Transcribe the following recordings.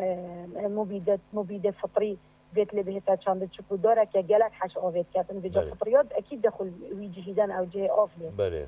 مبيد فطري بيت اللي بهتا كان تشوفوا دورة كجلك حش أوفيت كاتن بيجا فطريات أكيد دخل ويجهدان أو جه أوفلي بله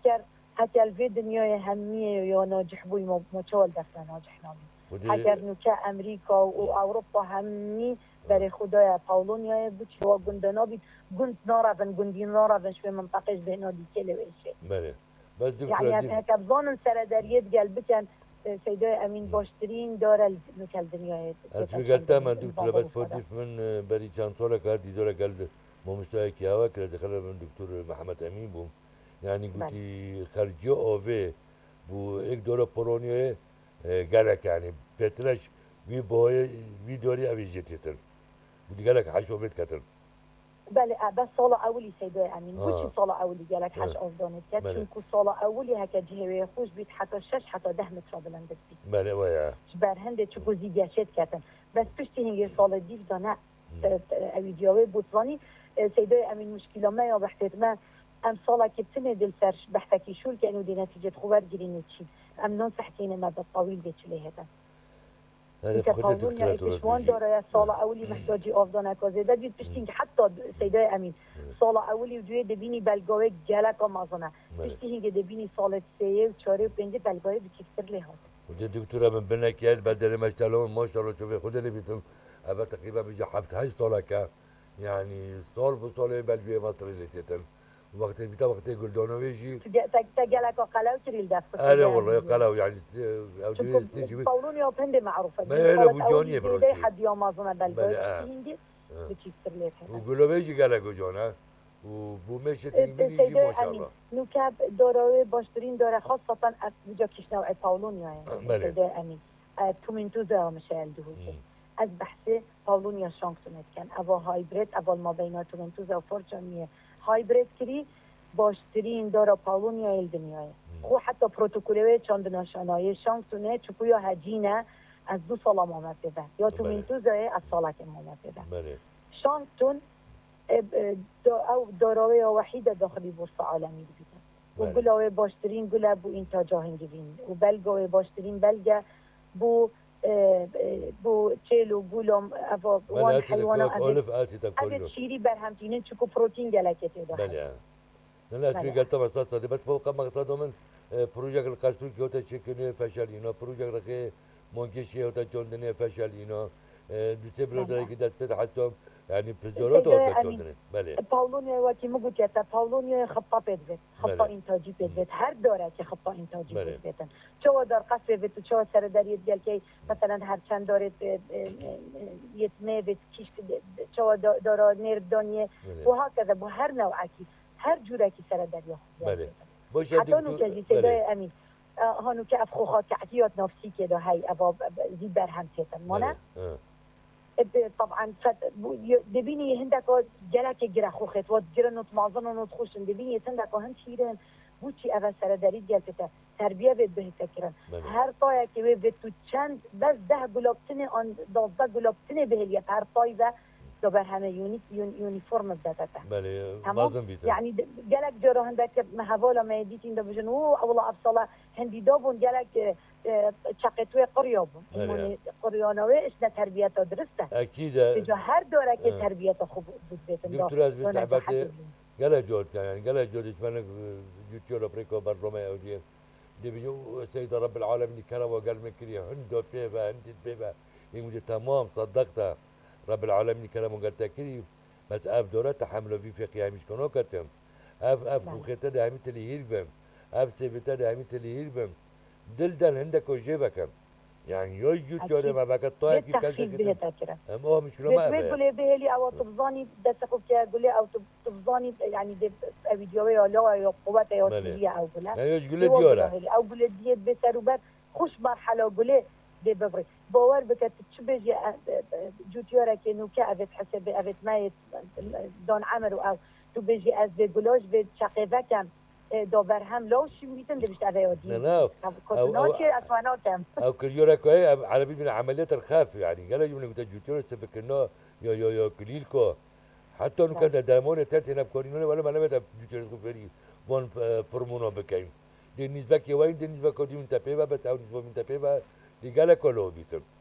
هكر الفي دنيا همية يا ناجح بوي مچال دفنا ناجح نامي هكر نوكا أمريكا وأوروبا همي برای خدای پاولونیا بود که گندنا بید گند نارون گندی نارون شوی منطقهش به نادی کلی ویشه بله بس يعني هكذا سرداريات قلبك سيدي امين باشترين دار نكال دنيا اسمي قلت من دكتور بس فوديف من بري شانسولا كاردي دورا قلب مو مستوى كياوا كلا دخل من دكتور محمد امين بوم يعني قلتي خرجوا اوفي بو اك دورا بولونيا قالك يعني بترش وي بوي وي دوري ابي جيتيتر ودي قالك حشو بيت كتر بله بس صالة أولي سيدي أمين بوشي صالة أولي قالك حش أفضانت كت چونكو صالة أولي هكا جهوي خوش بيت حتى 6 حتى 10 متر بلندت بيت بله ويا شبر هنده چوكو زيجاشت كتن بس پشتی هنگه صالة ديف دانا أوي دياوي بوتواني سيدي أمين مشكلة ما يا بحثت ما أم صالة كبتنه دل سرش بحثكي شول كأنه دي نتيجة خوار جريني تشين أم ننصحتين مدى طويل بيت شليه هتا هذا خودت دكتوراه كشوان داره سال اولی محتاجی آفدانه کازه ده بید پشتین که حتی سیدای امین سال اولی و دوی دبینی بلگاوه گلک آمازانه پشتین که دبینی سال 3 و 4 و 5 بلگاوه بچکتر لیها ودي دكتورة من بنك يا بدل ما اشتغلون ما اشتغلوا شوفي خذ اللي بيتم أبى تقريبا بيجي حفت هاي طولك يعني صار بصولة بلبي مصر اللي تتن وقت بيتا وقت يقول دونه ويجي تجلك قلاو تريل دفت أنا والله قلاو يعني أو تيجي قولون يا بند معروفة ما هي بوجونية بروستي حد يوم أظن بلبي هندي بچكتر ليه وقولوا بيجي قالك وجونا وبومشي تنجبيني ما شاء الله نوكاب داراوی باشترین داره خاصة از بجا کش نوع پاولونیا بله امین تومنتوزه همشه الدهوشه از بحث پاولونیا شانکتونت کن اوا هایبرید اول ما بینا تومنتوزه و فورچانیه هایبرید کری باشترین داره پاولونیا الدنیاه خو حتی پروتوکوله چند نشانای شانکتونه چپویا هجینه از 2 سال مامت بده یا تومنتوزه از سالک مامت بده شانکتون او داراوی وحیده داخلی بورس عالمی بیدن و گلاوی باشترین گله بو انتاجا هنگیرین و بلگاوی باشترین بلگه بو چیلو گلوم او وان حیوانا اگه شیری برهمتینه چکو پروتین گلکتی داخل بله لا تبي قلت ما صار بس فوق مقصده من بروجكت القصر كيوتا تشيكني فشل هنا بروجكت رخي مونكيشي هوتا جوندني فشل هنا دوسبرو دري كده فتحتهم يعني بزورات هوتا جوندني بله پاولونیا وقتی مگو که تا پاولونیا خطا پیدوید خطا انتاجی پیدوید هر داره که خطا انتاجی پیدویدن چه دار قصر بید و چه سرداریت گل که مثلا هر چند دارید یتمه بید کیش چه داره نرد دانیه و هکذا با هر نوعی هر جوره که سرداری بله باشه حتی نوکه صدای امین هانو که افخوخات که عطیات نفسی که ده هی ابا زید برهم تیتن مانه طبعا دبيني هندك جلك جرا خوخت و جرا نوت معظم نوت خوشن دبيني هندك هند شيرن بوچی اول سرداری گلت تربیه بد به فکرن هر طای که به تو چند بس 10 گلابتنه آن 12 گلابتنه به هلیت هر طای و دوباره همه یونیفرم داده بله لازم بیت يعني جلك جرا هندك مهوالا ما يديت عند بجنو والله افصلا هندي دابون جلك شقتوی قریابون بله قریانوی اسنا تربیت درسته اكيد بجا هر دوره که تربیت خوب بود بیتن دكتور از بتعبت قال جود يعني قال جود يتمنى يوتيوب بريكو برمي او دي بيجو سيد رب العالمين كرم وقال من كريه هندو بيبا هندت بيبا يقول تمام صدقت رب العالمين كرم وقال تكري بس اف دوره تحملوا في قيامش كانوا كتم اف خوخته ده همي تلي هيربم اف سيبته ده همي تلي هيربم دلدل عندك وجيبك يعني يوتيوب ما بقى طايق كذا كده ما هو مشكله ما بقول به لي او تفضاني دسخو كي او تفضاني يعني دي فيديوهي ولا يا قوته يا تليه او بلا ما يقول لي ديوره او بلا ديت بتروبات خوش مرحله بلا دي ببري باور بك تشبج جوتيورا كانو كافت حسب افت ما دون عمرو او تو بيجي از بقولوش بتشقيفه كم داور هم لاش میتون دبشت اویادی نه کتناچه اسواناتم او كريورا كوي على بيد من عمليات الخاف يعني قال يوم كنت جوتيرا تفكرنا يا كليلكو حتى انه كان دامون تات هنا بكورينو ولا ما لمت جوتيرا كفري وان فرمونا بكاين دي نسبه كي وين دي نسبه كودي من تابيبا بس او نسبه من تابيبا دي قال كلو بيتم